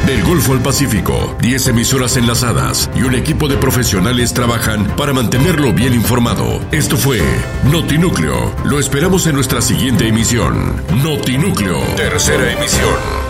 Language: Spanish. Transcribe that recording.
Del Golfo al Pacífico, 10 emisoras enlazadas y un equipo de profesionales trabajan para mantenerlo bien informado. Esto fue Notinúcleo. Lo esperamos en nuestra siguiente emisión. Notinúcleo, tercera emisión.